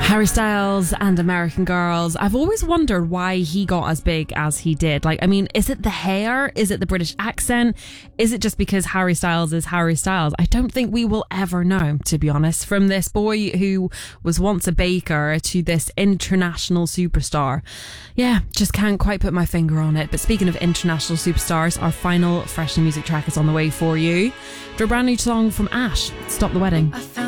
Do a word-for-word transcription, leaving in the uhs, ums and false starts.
Harry Styles and American Girls. I've always wondered why he got as big as he did. Like, I mean, is it the hair? Is it the British accent? Is it just because Harry Styles is Harry Styles? I don't think we will ever know, to be honest. From this boy who was once a baker to this international superstar. Yeah, just can't quite put my finger on it. But speaking of international superstars, our final Fresh New Music track is on the way for you. For a brand new song from Ash, Stop the Wedding. I found